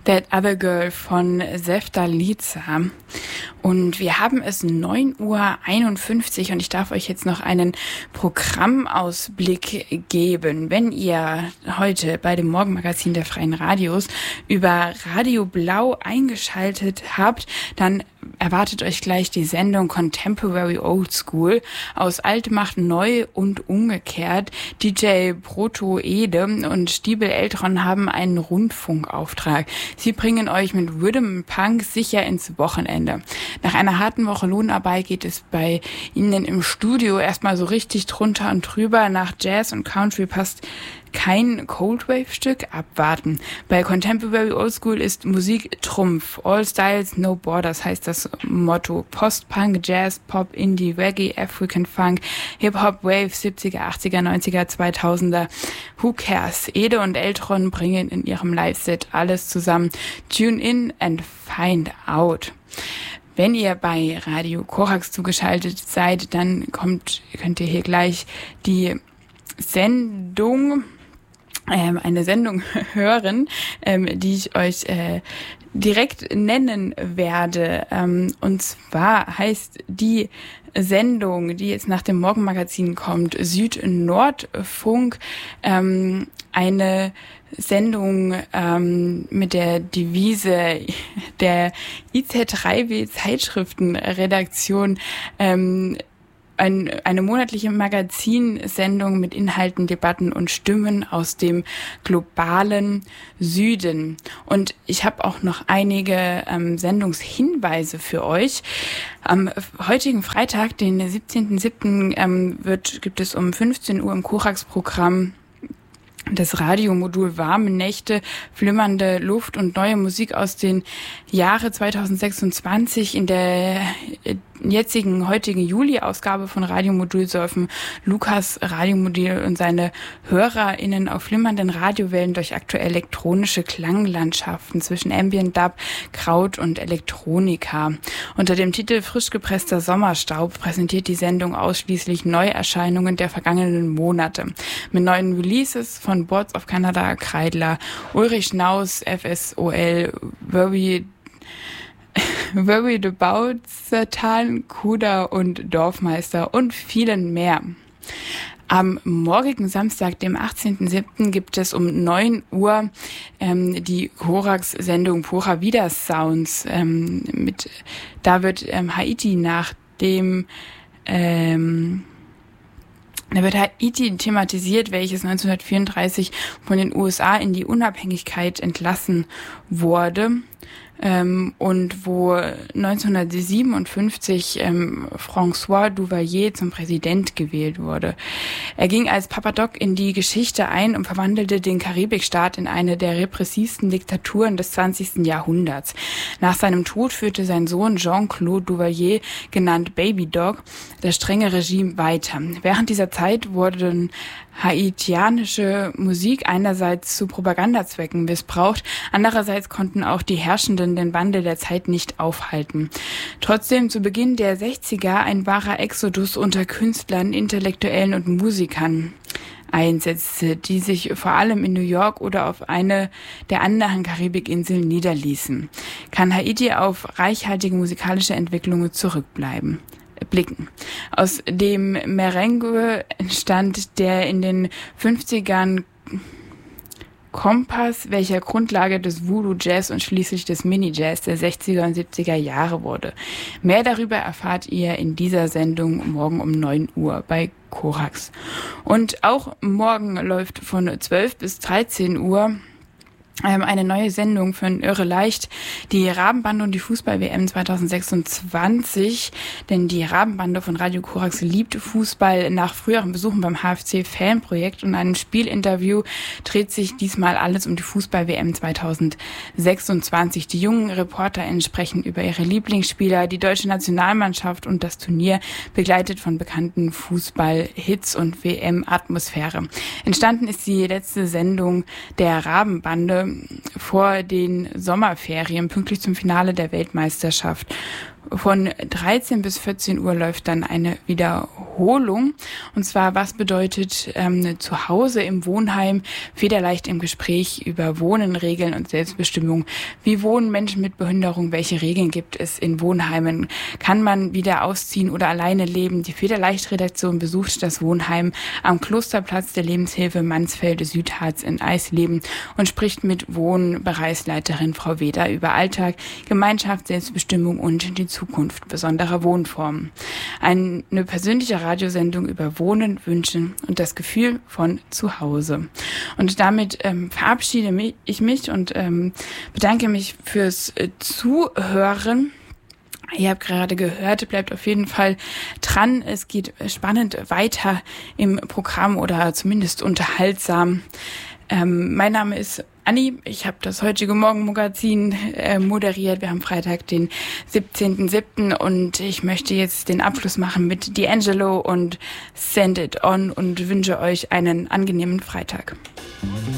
That Other Girl von Seftaliza. Und wir haben es 9:51 Uhr und ich darf euch jetzt noch einen Programmausblick geben. Wenn ihr heute bei dem Morgenmagazin der Freien Radios über Radio Blau eingeschaltet habt, dann erwartet euch gleich die Sendung Contemporary Old School. Aus Alt macht neu und umgekehrt. DJ Proto Ede und Stiebel Eltron haben einen Rundfunkauftrag. Sie bringen euch mit Rhythm Punk sicher ins Wochenende. Nach einer harten Woche Lohnarbeit geht es bei ihnen im Studio erstmal so richtig drunter und drüber. Nach Jazz und Country passt kein Coldwave-Stück, abwarten. Bei Contemporary Old School ist Musik Trumpf. All Styles, No Borders heißt das Motto. Post-Punk, Jazz, Pop, Indie, Reggae, African Funk, Hip-Hop, Wave, 70er, 80er, 90er, 2000er. Who cares? Ede und Eltron bringen in ihrem Live-Set alles zusammen. Tune in and find out. Wenn ihr bei Radio Korax zugeschaltet seid, dann könnt ihr hier gleich die eine Sendung hören, die ich euch direkt nennen werde. Und zwar heißt die Sendung, die jetzt nach dem Morgenmagazin kommt, Süd-Nord-Funk, eine Sendung mit der Devise der IZ3W Zeitschriftenredaktion, eine monatliche Magazinsendung mit Inhalten, Debatten und Stimmen aus dem globalen Süden. Und ich habe auch noch einige Sendungshinweise für euch. Am heutigen Freitag, den 17.07., gibt es um 15 Uhr im Korax-Programm das Radiomodul Warme Nächte, flimmernde Luft und neue Musik aus den Jahre 2026. In der heutigen Juli-Ausgabe von Radiomodul surfen Lukas Radiomodul und seine HörerInnen auf flimmernden Radiowellen durch aktuelle elektronische Klanglandschaften zwischen Ambient Dub, Kraut und Elektronika. Unter dem Titel Frisch gepresster Sommerstaub präsentiert die Sendung ausschließlich Neuerscheinungen der vergangenen Monate. Mit neuen Releases von Boards of Canada, Kreidler, Ulrich Schnaus, FSOL, Worry About Satan, Kuda und Dorfmeister und vielen mehr. Am morgigen Samstag, dem 18.07., gibt es um 9 Uhr die Korax-Sendung Pura Vida Sounds. Da wird Haiti Da wird Haiti thematisiert, welches 1934 von den USA in die Unabhängigkeit entlassen wurde. Und wo 1957 François Duvalier zum Präsident gewählt wurde. Er ging als Papa Doc in die Geschichte ein und verwandelte den Karibikstaat in eine der repressivsten Diktaturen des 20. Jahrhunderts. Nach seinem Tod führte sein Sohn Jean-Claude Duvalier, genannt Baby Doc, das strenge Regime weiter. Während dieser Zeit wurden haitianische Musik einerseits zu Propagandazwecken missbraucht, andererseits konnten auch die Herrschenden den Wandel der Zeit nicht aufhalten. Trotzdem zu Beginn der 60er ein wahrer Exodus unter Künstlern, Intellektuellen und Musikern einsetzte, die sich vor allem in New York oder auf eine der anderen Karibikinseln niederließen. Kann Haiti auf reichhaltige musikalische Entwicklungen zurückblicken. Aus dem Merengue entstand der in den 50ern Kompass, welcher Grundlage des Voodoo Jazz und schließlich des Mini-Jazz der 60er und 70er Jahre wurde. Mehr darüber erfahrt ihr in dieser Sendung morgen um 9 Uhr bei Korax. Und auch morgen läuft von 12 bis 13 Uhr eine neue Sendung von Irre Leicht, die Rabenbande und die Fußball-WM 2026, denn die Rabenbande von Radio Korax liebt Fußball. Nach früheren Besuchen beim HFC-Fanprojekt und einem Spielinterview dreht sich diesmal alles um die Fußball-WM 2026. Die jungen ReporterInnen sprechen über ihre Lieblingsspieler, die deutsche Nationalmannschaft und das Turnier, begleitet von bekannten Fußball-Hits und WM-Atmosphäre. Entstanden ist die letzte Sendung der Rabenbande vor den Sommerferien, pünktlich zum Finale der Weltmeisterschaft. Von 13 bis 14 Uhr läuft dann eine Wiederholung Wiederholung. Und zwar, was bedeutet Zuhause im Wohnheim? Federleicht im Gespräch über Wohnen, Regeln und Selbstbestimmung. Wie wohnen Menschen mit Behinderung? Welche Regeln gibt es in Wohnheimen? Kann man wieder ausziehen oder alleine leben? Die Federleicht-Redaktion besucht das Wohnheim am Klosterplatz der Lebenshilfe Mansfelde Südharz in Eisleben und spricht mit Wohnbereichsleiterin Frau Weder über Alltag, Gemeinschaft, Selbstbestimmung und die Zukunft besonderer Wohnformen. Eine persönliche Radiosendung über Wohnen, Wünschen und das Gefühl von Zuhause. Und damit verabschiede ich mich und bedanke mich fürs Zuhören. Ihr habt gerade gehört, bleibt auf jeden Fall dran. Es geht spannend weiter im Programm oder zumindest unterhaltsam. Mein Name ist Anni. Ich habe das heutige Morgenmagazin moderiert. Wir haben Freitag, den 17.07. und ich möchte jetzt den Abschluss machen mit D'Angelo und Send It On und wünsche euch einen angenehmen Freitag.